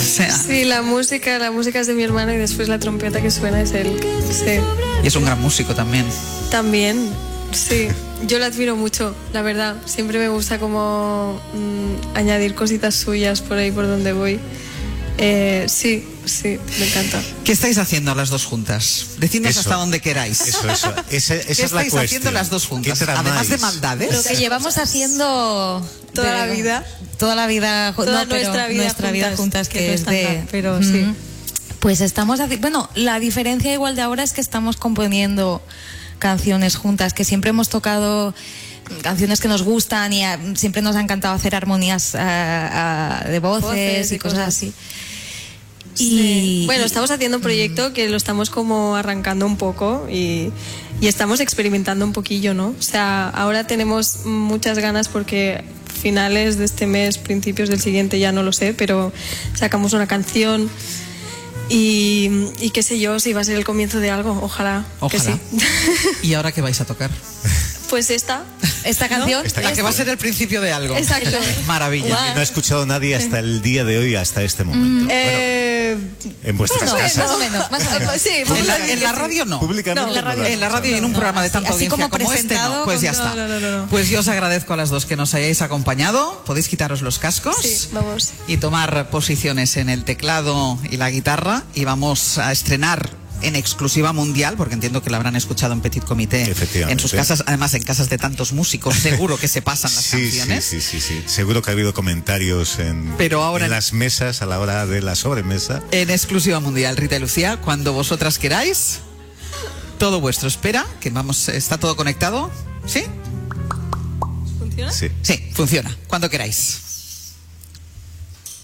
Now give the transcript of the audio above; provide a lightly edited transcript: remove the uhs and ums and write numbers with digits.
Sí, la música es de mi hermano y después la trompeta que suena es él. Sí. Y es un gran músico también. También, sí. Yo lo admiro mucho, la verdad. Siempre me gusta como añadir cositas suyas por ahí por donde voy. Sí, me encanta. ¿Qué estáis haciendo las dos juntas? Decidnos hasta donde queráis. Esa ¿Qué es la estáis cuestión. haciendo las dos juntas? Además de maldades. Lo que llevamos haciendo toda la vida. Toda la vida, toda nuestra vida juntas, que es de... Pero sí. Pues estamos haciendo... Bueno, la diferencia igual de ahora es que estamos componiendo canciones juntas, que siempre hemos tocado canciones que nos gustan y siempre nos ha encantado hacer armonías de voces y cosas así. Sí. Bueno, estamos haciendo un proyecto que lo estamos como arrancando un poco y estamos experimentando un poquillo, ¿no? O sea, ahora tenemos muchas ganas porque finales de este mes, principios del siguiente, ya no lo sé, pero sacamos una canción y qué sé yo, si va a ser el comienzo de algo, ojalá. que sí. ¿Y ahora qué vais a tocar? Pues esta canción, ¿no? La que va a ser el principio de algo. Exacto. Maravilla. No ha escuchado nadie hasta el día de hoy, hasta este momento. En vuestras casas. Más o menos. Sí, en la radio no. Públicamente. En la radio y en un programa de tanta así audiencia como este no. Pues ya está. No. Pues yo os agradezco a las dos que nos hayáis acompañado. Podéis quitaros los cascos. Sí, vamos. Y tomar posiciones en el teclado y la guitarra. Y vamos a estrenar en exclusiva mundial, porque entiendo que la habrán escuchado en Petit Comité, en sus casas, además en casas de tantos músicos, seguro que se pasan las canciones. Sí. Seguro que ha habido comentarios en las mesas a la hora de la sobremesa. En exclusiva mundial, Rita y Lucía, cuando vosotras queráis, todo vuestro. Espera, que vamos, está todo conectado. ¿Sí? ¿Funciona? Sí. Sí, funciona. Cuando queráis.